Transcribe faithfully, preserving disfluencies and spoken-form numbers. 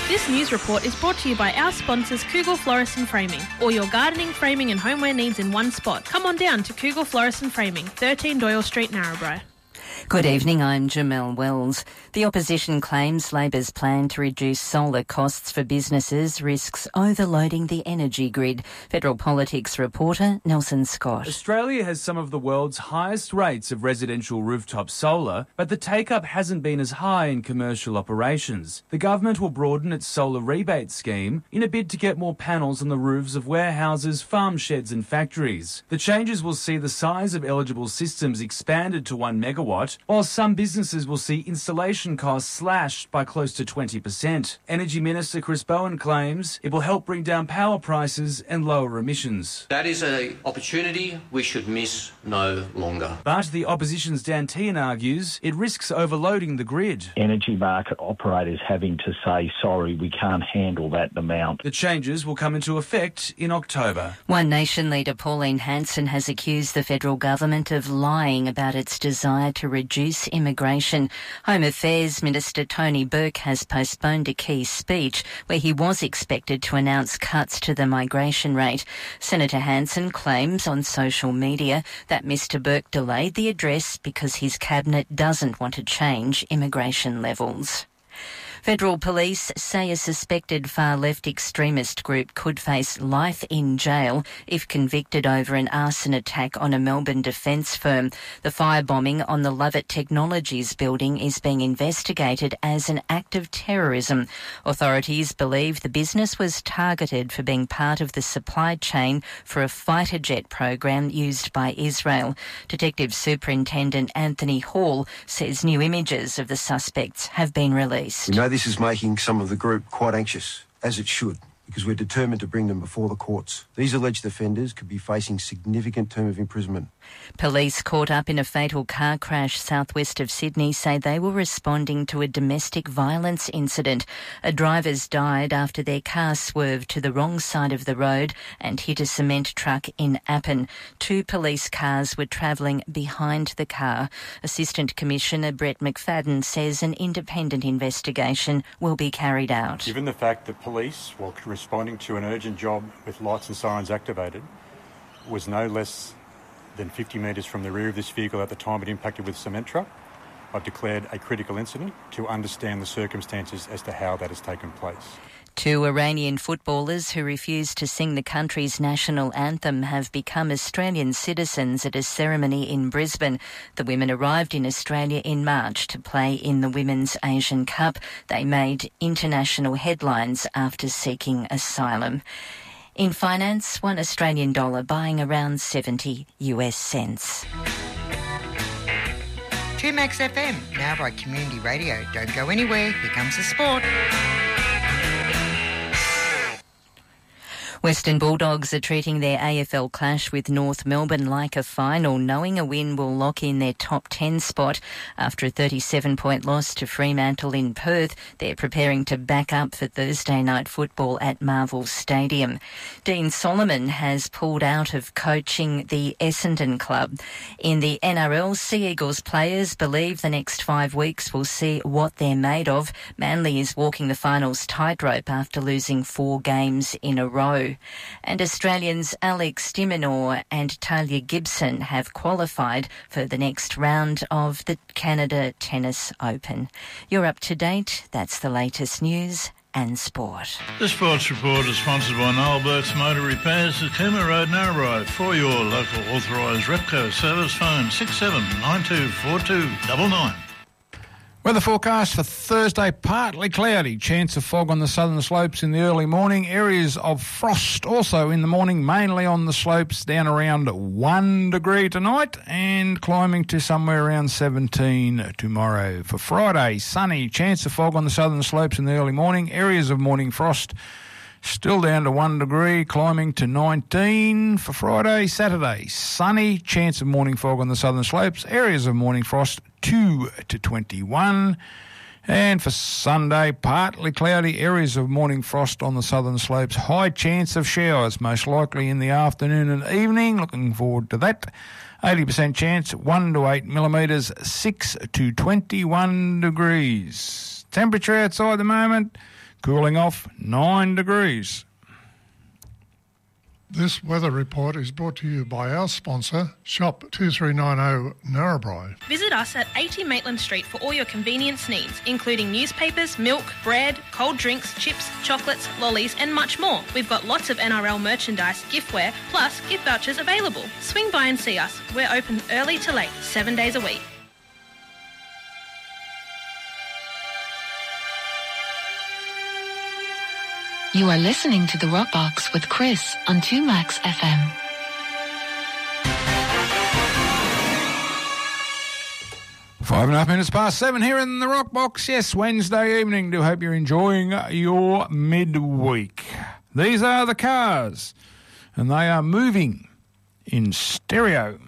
This news report is brought to you by our sponsors Kugel Florist and Framing. All your gardening, framing and homeware needs in one spot. Come on down to Kugel Florist and Framing, thirteen Doyle Street, Narrabri. Good evening, I'm Jamelle Wells. The opposition claims Labor's plan to reduce solar costs for businesses risks overloading the energy grid. Federal Politics reporter Nelson Scott. Australia has some of the world's highest rates of residential rooftop solar, but the take-up hasn't been as high in commercial operations. The government will broaden its solar rebate scheme in a bid to get more panels on the roofs of warehouses, farm sheds and factories. The changes will see the size of eligible systems expanded to one megawatt, while some businesses will see installation costs slashed by close to twenty percent. Energy Minister Chris Bowen claims it will help bring down power prices and lower emissions. That is an opportunity we should miss no longer. But the opposition's Dan Tehan argues it risks overloading the grid. Energy market operators having to say, sorry, we can't handle that amount. The changes will come into effect in October. One Nation leader Pauline Hanson has accused the federal government of lying about its desire to reduce immigration. Home Affairs Minister Tony Burke has postponed a key speech where he was expected to announce cuts to the migration rate. Senator Hanson claims on social media that Mr Burke delayed the address because his cabinet doesn't want to change immigration levels. Federal police say a suspected far-left extremist group could face life in jail if convicted over an arson attack on a Melbourne defence firm. The firebombing on the Lovett Technologies building is being investigated as an act of terrorism. Authorities believe the business was targeted for being part of the supply chain for a fighter jet program used by Israel. Detective Superintendent Anthony Hall says new images of the suspects have been released. We know this is making some of the group quite anxious, as it should, because we're determined to bring them before the courts. These alleged offenders could be facing significant term of imprisonment. Police caught up in a fatal car crash southwest of Sydney say they were responding to a domestic violence incident. A driver's died after their car swerved to the wrong side of the road and hit a cement truck in Appin. Two police cars were travelling behind the car. Assistant Commissioner Brett McFadden says an independent investigation will be carried out. Given the fact that police, while responding to an urgent job with lights and sirens activated, was no less than fifty metres from the rear of this vehicle at the time it impacted with a cement truck, I've declared a critical incident to understand the circumstances as to how that has taken place. Two Iranian footballers who refused to sing the country's national anthem have become Australian citizens at a ceremony in Brisbane. The women arrived in Australia in March to play in the Women's Asian Cup. They made international headlines after seeking asylum. In finance, one Australian dollar buying around seventy US cents. two Max F M, now by Community Radio. Don't go anywhere, here comes the sport. Western Bulldogs are treating their A F L clash with North Melbourne like a final, knowing a win will lock in their top ten spot. After a thirty-seven point loss to Fremantle in Perth, they're preparing to back up for Thursday night football at Marvel Stadium. Dean Solomon has pulled out of coaching the Essendon club. In the N R L, Sea Eagles players believe the next five weeks will see what they're made of. Manly is walking the finals tightrope after losing four games in a row. And Australians Alex de Minaur and Talia Gibson have qualified for the next round of the Canada Tennis Open. You're up to date. That's the latest news and sport. The Sports Report is sponsored by Noel Burke's Motor Repairs at Cooma Road, Narrabri. For your local authorised Repco service, phone six seven nine two four two nine nine. Weather forecast for Thursday, partly cloudy. Chance of fog on the southern slopes in the early morning. Areas of frost also in the morning, mainly on the slopes, down around one degree tonight and climbing to somewhere around seventeen tomorrow. For Friday, sunny. Chance of fog on the southern slopes in the early morning. Areas of morning frost still down to one degree, climbing to nineteen. For Friday, Saturday, sunny. Chance of morning fog on the southern slopes. Areas of morning frost, two to twenty-one. And for Sunday, partly cloudy, areas of morning frost on the southern slopes. High chance of showers, most likely in the afternoon and evening. Looking forward to that. eighty percent chance, one to eight millimetres, six to twenty-one degrees. Temperature outside the moment, cooling off nine degrees. This weather report is brought to you by our sponsor, Shop two three nine zero Narrabri. Visit us at eighty Maitland Street for all your convenience needs, including newspapers, milk, bread, cold drinks, chips, chocolates, lollies and much more. We've got lots of N R L merchandise, giftware, plus gift vouchers available. Swing by and see us. We're open early to late, seven days a week. You are listening to The Rock Box with Chris on two Max F M. Five and a half minutes past seven here in The Rock Box. Yes, Wednesday evening. Do hope you're enjoying your midweek. These are the Cars, and they are moving in stereo.